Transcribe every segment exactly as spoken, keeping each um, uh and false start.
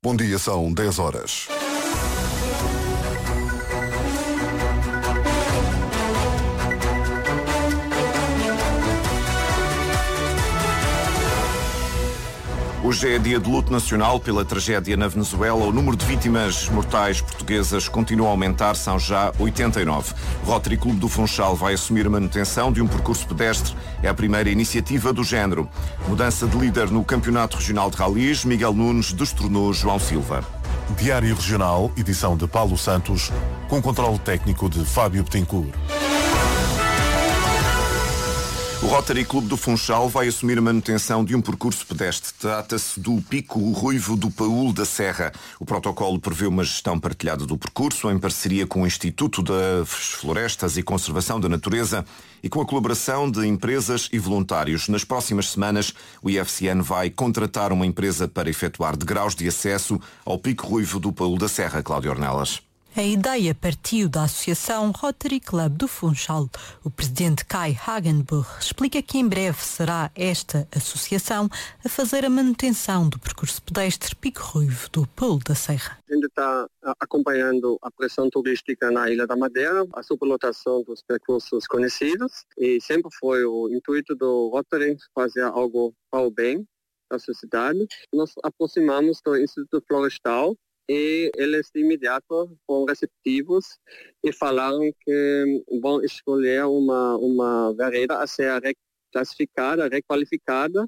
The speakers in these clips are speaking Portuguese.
Bom dia, são dez horas. Hoje é dia de luto nacional pela tragédia na Venezuela. O número de vítimas mortais portuguesas continua a aumentar, são já oitenta e nove. O Rotary Clube do Funchal vai assumir a manutenção de um percurso pedestre. É a primeira iniciativa do género. Mudança de líder no Campeonato Regional de Rallys, Miguel Nunes destronou João Silva. Diário Regional, edição de Paulo Santos, com controle técnico de Fábio Betancourt. O Rotary Clube do Funchal vai assumir a manutenção de um percurso pedestre. Trata-se do Pico Ruivo do Paul da Serra. O protocolo prevê uma gestão partilhada do percurso em parceria com o Instituto das Florestas e Conservação da Natureza e com a colaboração de empresas e voluntários. Nas próximas semanas, o I F C N vai contratar uma empresa para efetuar degraus de acesso ao Pico Ruivo do Paul da Serra. Cláudio Ornelas. A ideia partiu da Associação Rotary Club do Funchal. O presidente Kai Hagenbuch explica que em breve será esta associação a fazer a manutenção do percurso pedestre Pico Ruivo do Paul da Serra. A gente está acompanhando a pressão turística na Ilha da Madeira, a superlotação dos percursos conhecidos, e sempre foi o intuito do Rotary fazer algo para o bem da sociedade. Nós aproximamos do Instituto Florestal e eles de imediato foram receptivos e falaram que vão escolher uma, uma vereda a ser reclassificada, requalificada,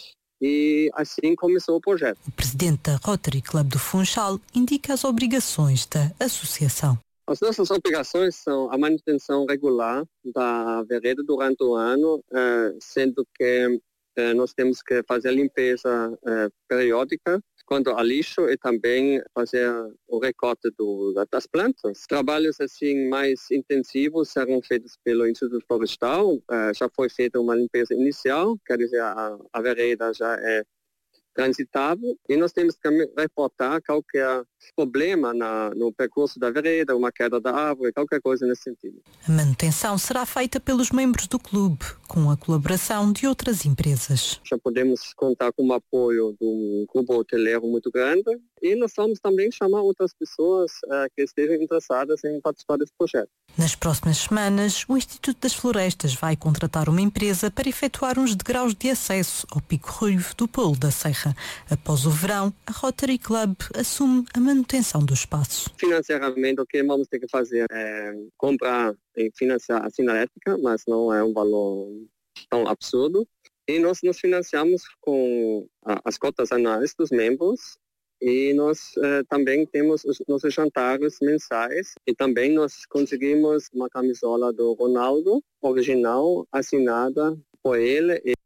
e assim começou o projeto. O presidente da Rotary Club do Funchal indica as obrigações da associação. As nossas obrigações são a manutenção regular da vereda durante o ano, sendo que nós temos que fazer a limpeza periódica quanto ao lixo e também fazer o recorte do, das plantas. Trabalhos assim mais intensivos serão feitos pelo Instituto Florestal. Uh, já foi feita uma limpeza inicial, quer dizer, a, a vereda já é transitável, e nós temos que reportar qualquer problema na, no percurso da vereda, uma queda da árvore, qualquer coisa nesse sentido. A manutenção será feita pelos membros do clube, com a colaboração de outras empresas. Já podemos contar com o apoio de um grupo hoteleiro muito grande, e nós vamos também chamar outras pessoas uh, que estejam interessadas em participar desse projeto. Nas próximas semanas, o Instituto das Florestas vai contratar uma empresa para efetuar uns degraus de acesso ao Pico Ruivo do Paul da Serra. Após o verão, a Rotary Club assume a manutenção do espaço. Financeiramente, o que vamos ter que fazer é comprar e financiar a sinalética, mas não é um valor tão absurdo. E nós nos financiamos com as cotas anuais dos membros, e nós eh, também temos os nossos jantares mensais, e também nós conseguimos uma camisola do Ronaldo, original, assinada por ele. E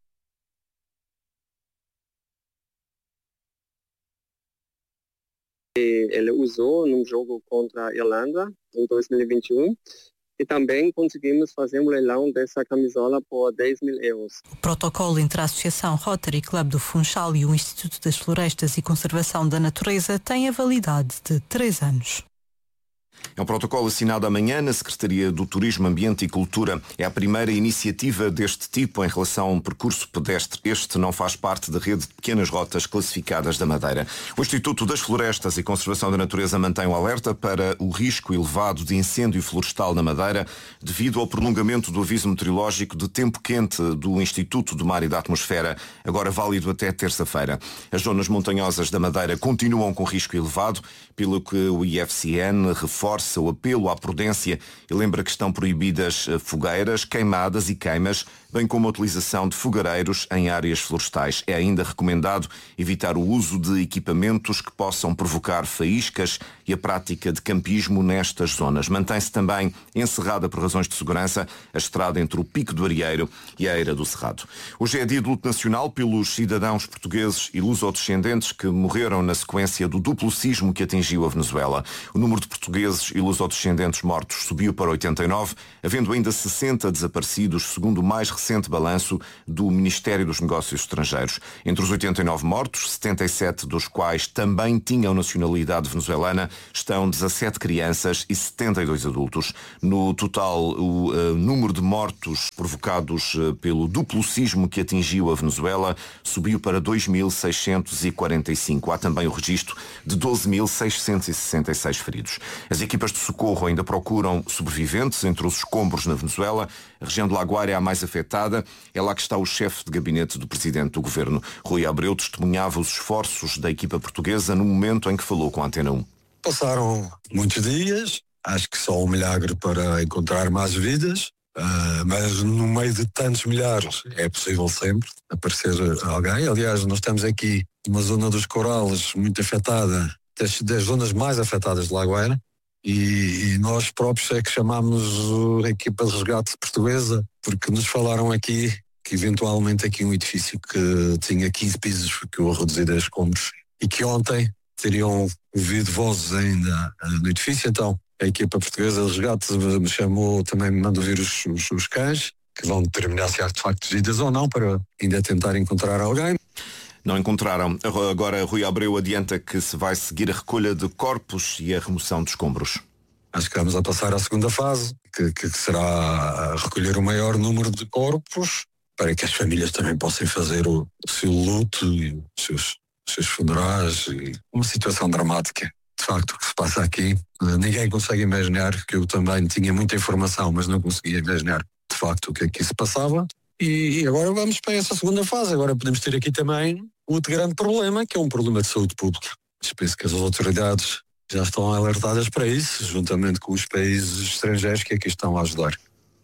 ele usou num jogo contra a Irlanda em dois mil e vinte e um, e também conseguimos fazer um leilão dessa camisola por dez mil euros. O protocolo entre a Associação Rotary Club do Funchal e o Instituto das Florestas e Conservação da Natureza tem a validade de três anos. É um protocolo assinado amanhã na Secretaria do Turismo, Ambiente e Cultura. É a primeira iniciativa deste tipo em relação a um percurso pedestre. Este não faz parte da rede de pequenas rotas classificadas da Madeira. O Instituto das Florestas e Conservação da Natureza mantém o alerta para o risco elevado de incêndio florestal na Madeira devido ao prolongamento do aviso meteorológico de tempo quente do Instituto do Mar e da Atmosfera, agora válido até terça-feira. As zonas montanhosas da Madeira continuam com risco elevado, pelo que o I F C N reforça o apelo à prudência e lembra que estão proibidas fogueiras, queimadas e queimas, bem como a utilização de fogareiros em áreas florestais. É ainda recomendado evitar o uso de equipamentos que possam provocar faíscas e a prática de campismo nestas zonas. Mantém-se também encerrada por razões de segurança a estrada entre o Pico do Arieiro e a Eira do Cerrado. Hoje é dia de luto nacional pelos cidadãos portugueses e lusodescendentes que morreram na sequência do duplo sismo que atingiu a Venezuela. O número de portugueses portugueses e lusodescendentes mortos subiu para oitenta e nove, havendo ainda sessenta desaparecidos, segundo o mais recente balanço do Ministério dos Negócios Estrangeiros. Entre os oitenta e nove mortos, setenta e sete dos quais também tinham nacionalidade venezuelana, estão dezassete crianças e setenta e dois adultos. No total, o uh, número de mortos provocados uh, pelo duplo sismo que atingiu a Venezuela subiu para dois mil seiscentos e quarenta e cinco. Há também o registro de doze mil seiscentos e sessenta e seis feridos. As equipas de socorro ainda procuram sobreviventes entre os escombros na Venezuela. A região de Laguaira é a mais afetada. É lá que está o chefe de gabinete do presidente do governo. Rui Abreu testemunhava os esforços da equipa portuguesa no momento em que falou com a Antena um. Passaram muitos dias, acho que só um milagre para encontrar mais vidas, uh, mas no meio de tantos milhares é possível sempre aparecer alguém. Aliás, nós estamos aqui numa zona dos Corales muito afetada, das, das zonas mais afetadas de Laguaira, e, e nós próprios é que chamámos a equipa de resgate portuguesa, porque nos falaram aqui que eventualmente aqui um edifício que tinha quinze pisos ficou reduzido a escombros e que ontem teriam ouvido vozes ainda no edifício. Então a equipa portuguesa de resgate me chamou, também me mandou vir os, os, os cães, que vão determinar se há de facto vidas ou não, para ainda tentar encontrar alguém. Não encontraram. Agora Rui Abreu adianta que se vai seguir a recolha de corpos e a remoção de escombros. Acho que vamos a passar à segunda fase, que, que será recolher o maior número de corpos, para que as famílias também possam fazer o, o seu luto e os seus, os seus funerais. E uma situação dramática, de facto, o que se passa aqui. Ninguém consegue imaginar, que eu também tinha muita informação, mas não conseguia imaginar, de facto, o que aqui se passava. E, e agora vamos para essa segunda fase. Agora podemos ter aqui também outro grande problema, que é um problema de saúde pública. Penso que as autoridades já estão alertadas para isso, juntamente com os países estrangeiros que aqui estão a ajudar.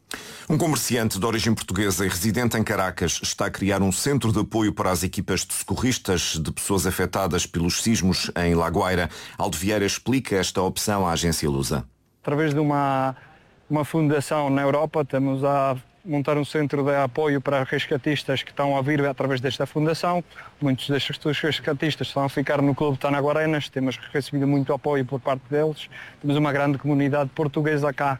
Um comerciante de origem portuguesa e residente em Caracas está a criar um centro de apoio para as equipas de socorristas de pessoas afetadas pelos sismos em Laguaira. Aldo Vieira explica esta opção à agência Lusa. Através de uma, uma fundação na Europa, estamos a montar um centro de apoio para resgatistas que estão a vir através desta fundação. Muitos destes resgatistas estão a ficar no Clube Tanaguarenas, temos recebido muito apoio por parte deles. Temos uma grande comunidade portuguesa cá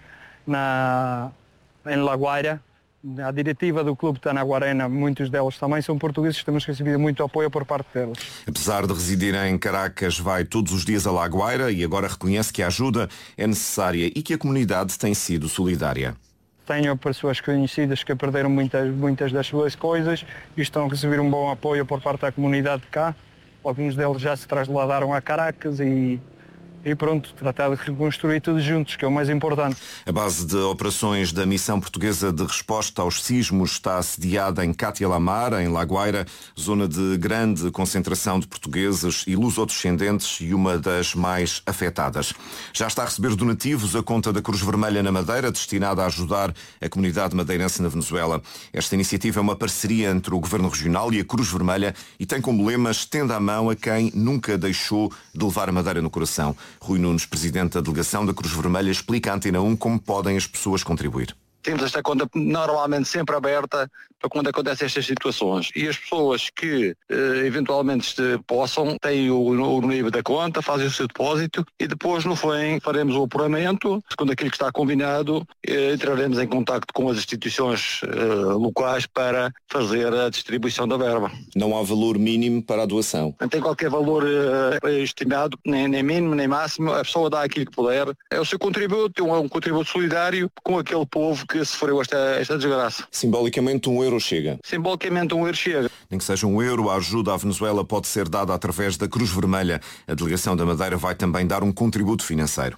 na, em Laguaira. A diretiva do Clube Tanaguarena, muitos deles também são portugueses, temos recebido muito apoio por parte deles. Apesar de residir em Caracas, vai todos os dias a Laguaira e agora reconhece que a ajuda é necessária e que a comunidade tem sido solidária. Tenho pessoas conhecidas que perderam muitas, muitas das suas coisas e estão a receber um bom apoio por parte da comunidade de cá. Alguns deles já se trasladaram a Caracas e, e pronto, tratar de reconstruir tudo juntos, que é o mais importante. A base de operações da Missão Portuguesa de Resposta aos Sismos está sediada em Cátia Lamar, em Laguaira, zona de grande concentração de portugueses e lusodescendentes e uma das mais afetadas. Já está a receber donativos a conta da Cruz Vermelha na Madeira, destinada a ajudar a comunidade madeirense na Venezuela. Esta iniciativa é uma parceria entre o Governo Regional e a Cruz Vermelha e tem como lema "Estenda a mão a quem nunca deixou de levar a Madeira no coração". Rui Nunes, presidente da delegação da Cruz Vermelha, explica à Antena um como podem as pessoas contribuir. Temos esta conta normalmente sempre aberta para quando acontecem estas situações. E as pessoas que eh, eventualmente possam, têm o, o nível da conta, fazem o seu depósito e depois no fim faremos o apuramento. Segundo aquilo que está combinado, eh, entraremos em contacto com as instituições eh, locais para fazer a distribuição da verba. Não há valor mínimo para a doação? Não tem qualquer valor eh, estimado, nem, nem mínimo, nem máximo. A pessoa dá aquilo que puder. É o seu contributo, é um contributo solidário com aquele povo que sofreu esta, esta desgraça. Simbolicamente um euro chega? Simbolicamente um euro chega. Nem que seja um euro, a ajuda à Venezuela pode ser dada através da Cruz Vermelha. A delegação da Madeira vai também dar um contributo financeiro.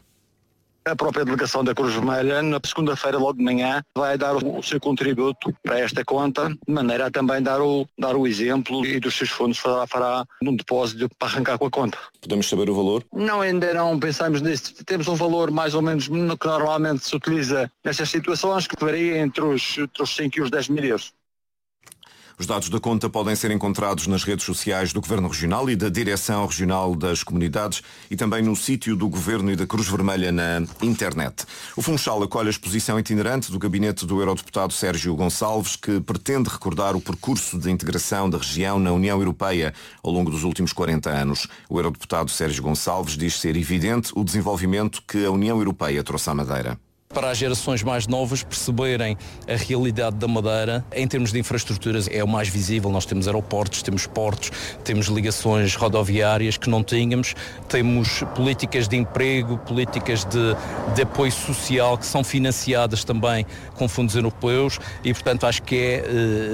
A própria delegação da Cruz Vermelha, na segunda-feira, logo de manhã, vai dar o seu contributo para esta conta, de maneira a também dar o, dar o exemplo e dos seus fundos fará, fará um depósito para arrancar com a conta. Podemos saber o valor? Não, ainda não pensamos nisso. Temos um valor mais ou menos que normalmente se utiliza nestas situações, que varia entre os, entre os cinco e os dez mil euros. Os dados da conta podem ser encontrados nas redes sociais do Governo Regional e da Direção Regional das Comunidades e também no sítio do Governo e da Cruz Vermelha na internet. O Funchal acolhe a exposição itinerante do gabinete do eurodeputado Sérgio Gonçalves, que pretende recordar o percurso de integração da região na União Europeia ao longo dos últimos quarenta anos. O eurodeputado Sérgio Gonçalves diz ser evidente o desenvolvimento que a União Europeia trouxe à Madeira. Para as gerações mais novas perceberem a realidade da Madeira, em termos de infraestruturas é o mais visível. Nós temos aeroportos, temos portos, temos ligações rodoviárias que não tínhamos, temos políticas de emprego, políticas de, de apoio social que são financiadas também com fundos europeus e, portanto, acho que é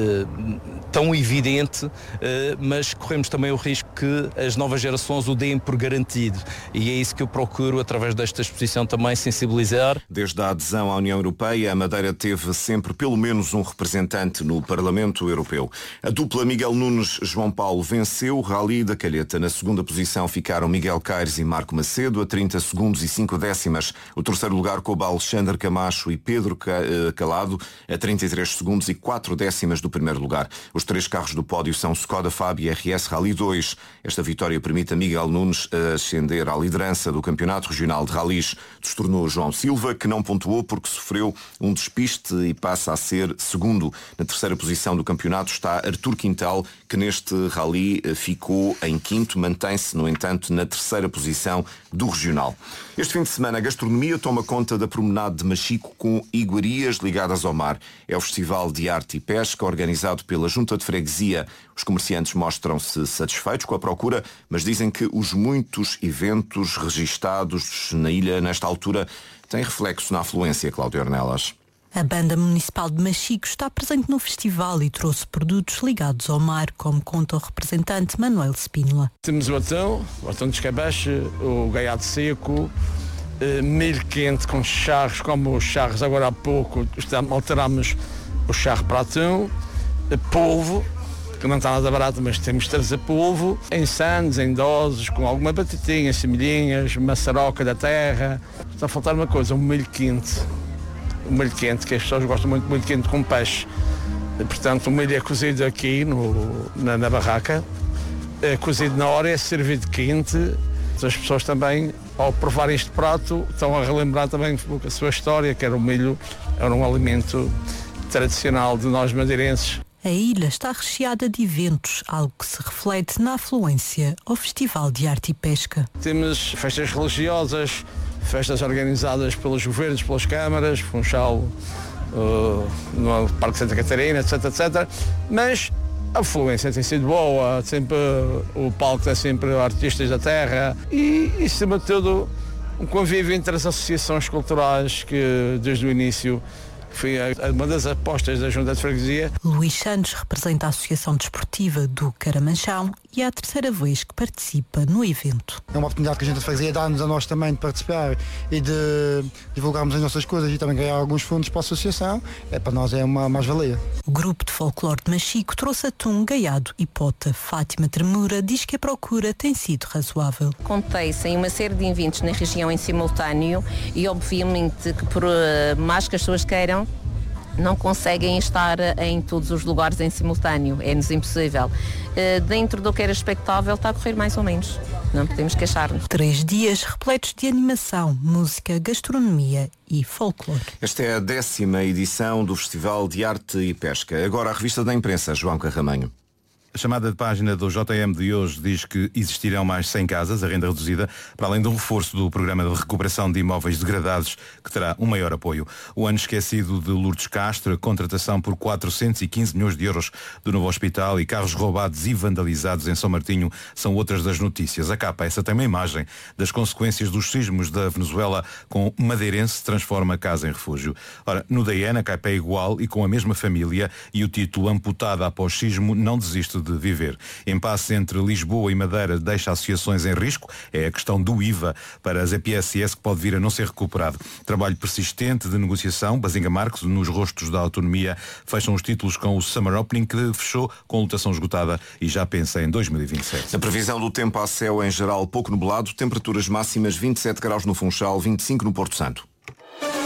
uh, tão evidente, uh, mas corremos também o risco que as novas gerações o deem por garantido e é isso que eu procuro, através desta exposição, também sensibilizar. Desde a adesão à União Europeia, a Madeira teve sempre pelo menos um representante no Parlamento Europeu. A dupla Miguel Nunes-João Paulo venceu o Rally da Calheta. Na segunda posição ficaram Miguel Caires e Marco Macedo, a trinta segundos e cinco décimas. O terceiro lugar coube a Alexandre Camacho e Pedro Calado, a trinta e três segundos e quatro décimas do primeiro lugar. Os três carros do pódio são Skoda Fábio R S Rally dois. Esta vitória permite a Miguel Nunes ascender à liderança do Campeonato Regional de Rallys. Destornou João Silva, que não pontuou porque sofreu um despiste e passa a ser segundo. Na terceira posição do campeonato está Artur Quintal, que neste rally ficou em quinto, mantém-se, no entanto, na terceira posição do regional. Este fim de semana a gastronomia toma conta da promenade de Machico com iguarias ligadas ao mar. É o Festival de Arte e Pesca organizado pela Junta de Freguesia. Os comerciantes mostram-se satisfeitos com a procura, mas dizem que os muitos eventos registados na ilha nesta altura tem reflexo na afluência, Cláudio Ornelas. A Banda Municipal de Machico está presente no festival e trouxe produtos ligados ao mar, como conta o representante Manuel Spínola. Temos o atão, o atão de escabeche, o gaiado seco, milho quente com charros, como os charros agora há pouco, alteramos o charro para atão, polvo, que não está nada barato, mas temos de trazer polvo, em sandes, em doses, com alguma batatinha, semilhinhas, maçaroca da terra. Está a faltar uma coisa, um milho quente. Um milho quente, que as pessoas gostam muito de milho quente com peixe. E, portanto, o milho é cozido aqui no, na, na barraca, é cozido na hora, é servido quente. As pessoas também, ao provar este prato, estão a relembrar também a sua história, que era o milho, era um alimento tradicional de nós madeirenses. A ilha está recheada de eventos, algo que se reflete na afluência ao Festival de Arte e Pesca. Temos festas religiosas, festas organizadas pelos governos, pelas câmaras, Funchal, uh, no Parque Santa Catarina, etc, etcétera. Mas a afluência tem sido boa, sempre, o palco tem sempre artistas da terra e, e, acima de tudo, um convívio entre as associações culturais que, desde o início, foi uma das apostas da Junta de Freguesia. Luís Santos representa a Associação Desportiva do Caramanchão e é a terceira vez que participa no evento. É uma oportunidade que a Junta de Freguesia dá-nos a nós também de participar e de divulgarmos as nossas coisas e também ganhar alguns fundos para a associação. É, para nós é uma mais-valia. O grupo de folclore de Machico trouxe atum, gaiado e pota. Fátima Tremura diz que a procura tem sido razoável. Contei-se em uma série de eventos na região em simultâneo e obviamente que por mais que as pessoas queiram, não conseguem estar em todos os lugares em simultâneo, é-nos impossível. Uh, dentro do que era expectável está a correr mais ou menos, não podemos queixar-nos. Três dias repletos de animação, música, gastronomia e folclore. Esta é a décima edição do Festival de Arte e Pesca. Agora a revista da imprensa, João Carramanho. A chamada de página do J M de hoje diz que existirão mais cem casas, a renda reduzida, para além do reforço do programa de recuperação de imóveis degradados, que terá um maior apoio. O ano esquecido de Lourdes Castro, a contratação por quatrocentos e quinze milhões de euros do novo hospital e carros roubados e vandalizados em São Martinho são outras das notícias. A capa, essa tem uma imagem das consequências dos sismos da Venezuela, com madeirense transforma a casa em refúgio. Ora, no D N a capa é igual e com a mesma família e o título amputada após sismo não desiste de viver. Impasse entre Lisboa e Madeira deixa associações em risco. É a questão do I V A para as E P S S que pode vir a não ser recuperado. Trabalho persistente de negociação. Basinga Marques, nos rostos da autonomia, fecham os títulos com o Summer Opening, que fechou com lotação esgotada e já pensa em dois mil e vinte e sete. A previsão do tempo a céu em geral pouco nublado, temperaturas máximas vinte e sete graus no Funchal, vinte e cinco no Porto Santo.